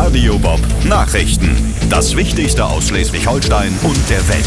Radio Bob Nachrichten. Das Wichtigste aus Schleswig-Holstein und der Welt.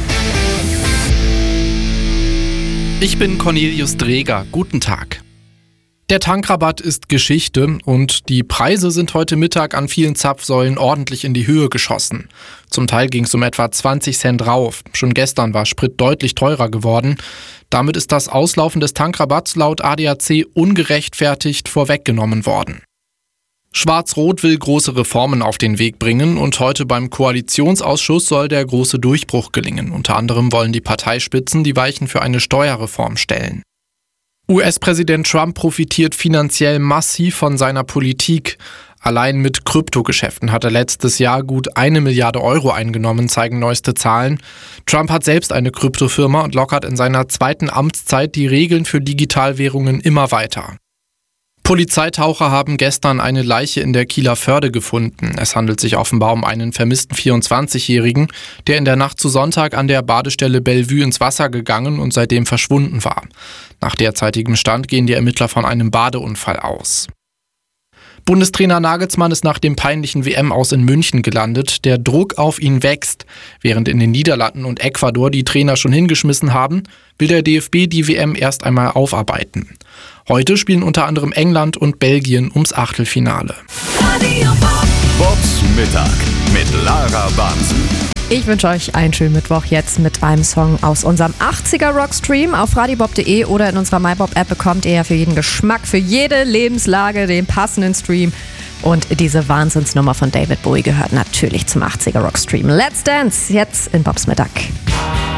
Ich bin Cornelius Dreger. Guten Tag. Der Tankrabatt ist Geschichte und die Preise sind heute Mittag an vielen Zapfsäulen ordentlich in die Höhe geschossen. Zum Teil ging es um etwa 20 Cent rauf. Schon gestern war Sprit deutlich teurer geworden. Damit ist das Auslaufen des Tankrabatts laut ADAC ungerechtfertigt vorweggenommen worden. Schwarz-Rot will große Reformen auf den Weg bringen und heute beim Koalitionsausschuss soll der große Durchbruch gelingen. Unter anderem wollen die Parteispitzen die Weichen für eine Steuerreform stellen. US-Präsident Trump profitiert finanziell massiv von seiner Politik. Allein mit Kryptogeschäften hat er letztes Jahr gut 1 Milliarde Euro eingenommen, zeigen neueste Zahlen. Trump hat selbst eine Kryptofirma und lockert in seiner zweiten Amtszeit die Regeln für Digitalwährungen immer weiter. Polizeitaucher haben gestern eine Leiche in der Kieler Förde gefunden. Es handelt sich offenbar um einen vermissten 24-Jährigen, der in der Nacht zu Sonntag an der Badestelle Bellevue ins Wasser gegangen und seitdem verschwunden war. Nach derzeitigem Stand gehen die Ermittler von einem Badeunfall aus. Bundestrainer Nagelsmann ist nach dem peinlichen WM-Aus in München gelandet. Der Druck auf ihn wächst. Während in den Niederlanden und Ecuador die Trainer schon hingeschmissen haben, will der DFB die WM erst einmal aufarbeiten. Heute spielen unter anderem England und Belgien ums Achtelfinale. Bobs Mittag mit Lara Bansen. Ich wünsche euch einen schönen Mittwoch jetzt mit einem Song aus unserem 80er Rockstream. Auf radiobob.de oder in unserer MyBob-App bekommt ihr ja für jeden Geschmack, für jede Lebenslage den passenden Stream. Und diese Wahnsinnsnummer von David Bowie gehört natürlich zum 80er Rockstream. Let's Dance, jetzt in Bobs Mittag.